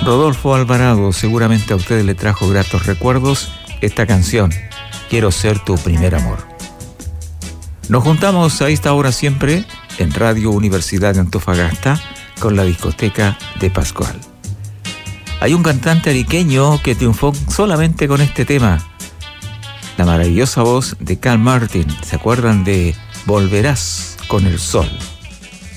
Rodolfo Alvarado, seguramente a ustedes le trajo gratos recuerdos esta canción, Quiero ser tu primer amor. Nos juntamos a esta hora siempre en Radio Universidad de Antofagasta con la discoteca de Pascual. Hay un cantante ariqueño que triunfó solamente con este tema, la maravillosa voz de Cal Martin. ¿Se acuerdan de Volverás con el Sol?